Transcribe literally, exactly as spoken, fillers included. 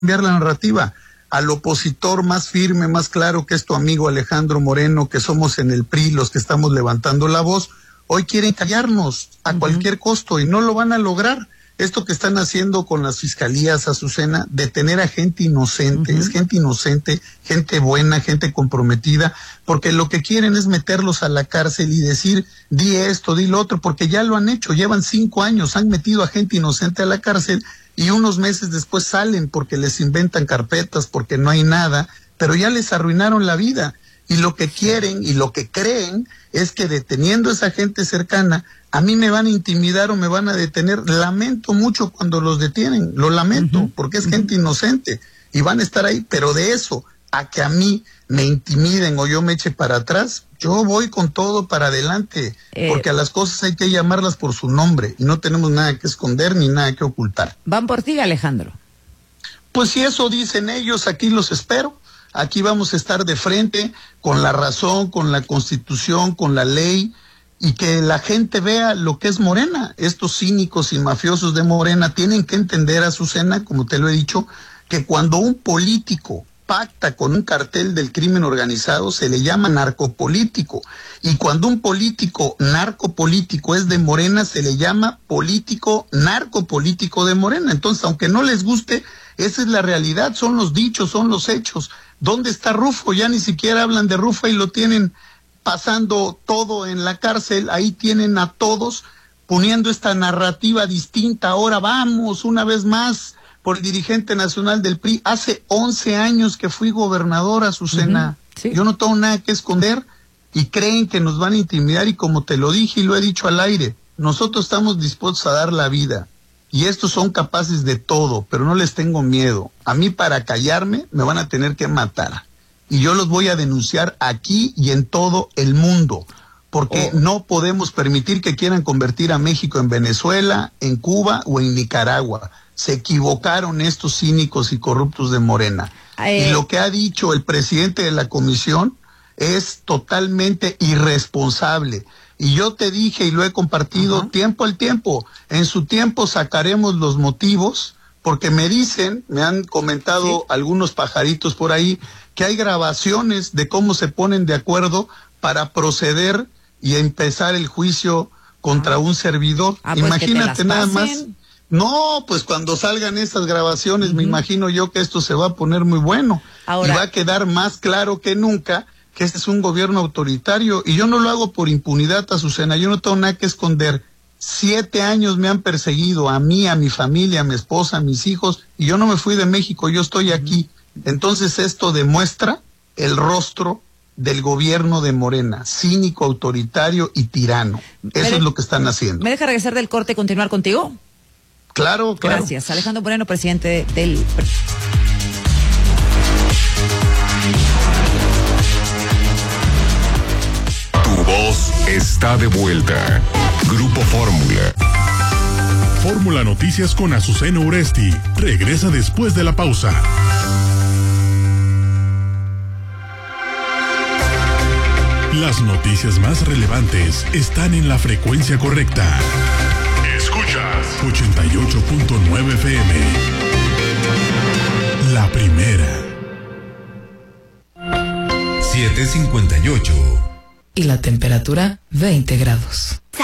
cambiar la narrativa. Al opositor más firme, más claro, que es tu amigo Alejandro Moreno, que somos en el P R I los que estamos levantando la voz, hoy quieren callarnos a uh-huh. cualquier costo y no lo van a lograr. Esto que están haciendo con las fiscalías, Azucena, detener a gente inocente, uh-huh. es gente inocente, gente buena, gente comprometida, porque lo que quieren es meterlos a la cárcel y decir, di esto, di lo otro, porque ya lo han hecho, llevan cinco años, han metido a gente inocente a la cárcel y unos meses después salen porque les inventan carpetas, porque no hay nada, pero ya les arruinaron la vida. Y lo que quieren y lo que creen es que deteniendo a esa gente cercana, a mí me van a intimidar o me van a detener. Lamento mucho cuando los detienen, lo lamento, uh-huh. porque es uh-huh. gente inocente y van a estar ahí, pero de eso a que a mí me intimiden o yo me eche para atrás, yo voy con todo para adelante, eh, porque a las cosas hay que llamarlas por su nombre y no tenemos nada que esconder ni nada que ocultar. Van por ti, Alejandro. Pues si eso dicen ellos, aquí los espero. Aquí vamos a estar de frente con la razón, con la Constitución, con la ley, y que la gente vea lo que es Morena. Estos cínicos y mafiosos de Morena tienen que entender, Azucena, como te lo he dicho, que cuando un político pacta con un cartel del crimen organizado se le llama narcopolítico, y cuando un político narcopolítico es de Morena se le llama político narcopolítico de Morena. Entonces, aunque no les guste, esa es la realidad, son los dichos, son los hechos. ¿Dónde está Rufo? Ya ni siquiera hablan de Rufo y lo tienen pasando todo en la cárcel. Ahí tienen a todos poniendo esta narrativa distinta. Ahora vamos una vez más por el dirigente nacional del P R I. Hace once años que fui gobernador, Azucena. Uh-huh. Sí. Yo no tengo nada que esconder y creen que nos van a intimidar, y como te lo dije y lo he dicho al aire, nosotros estamos dispuestos a dar la vida. Y estos son capaces de todo, pero no les tengo miedo. A mí, para callarme me van a tener que matar. Y yo los voy a denunciar aquí y en todo el mundo, porque oh. no podemos permitir que quieran convertir a México en Venezuela, en Cuba o en Nicaragua. Se equivocaron estos cínicos y corruptos de Morena. Eh. Y lo que ha dicho el presidente de la comisión es totalmente irresponsable. Y yo te dije y lo he compartido uh-huh. tiempo al tiempo, en su tiempo sacaremos los motivos, porque me dicen, me han comentado sí. algunos pajaritos por ahí, que hay grabaciones de cómo se ponen de acuerdo para proceder y empezar el juicio contra uh-huh. un servidor. Ah, pues imagínate nada pasen. más. No, pues cuando salgan estas grabaciones, uh-huh. me imagino yo que esto se va a poner muy bueno. Ahora, y va a quedar más claro que nunca que este es un gobierno autoritario, y yo no lo hago por impunidad, Azucena, yo no tengo nada que esconder. Siete años me han perseguido, a mí, a mi familia, a mi esposa, a mis hijos, y yo no me fui de México, yo estoy aquí. Entonces esto demuestra el rostro del gobierno de Morena, cínico, autoritario y tirano. Eso de- es lo que están haciendo. ¿Me deja regresar del corte y continuar contigo? Claro, claro. Gracias. Alejandro Moreno, presidente del... Voz está de vuelta. Grupo Fórmula. Fórmula Noticias con Azucena Uresti regresa después de la pausa. Las noticias más relevantes están en la frecuencia correcta. Escuchas ochenta y ocho punto nueve F M. La primera. siete cincuenta y ocho. Y la temperatura veinte grados.